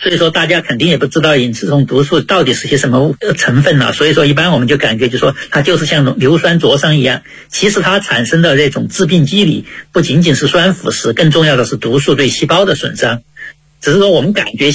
所以说大家肯定也不知道隐翅虫毒素到底是些什么成分了，所以说一般我们就感觉就说它就是像硫酸灼伤一样，其实它产生的这种致病机理不仅仅是酸腐蚀，更重要的是毒素对细胞的损伤，只是说我们感觉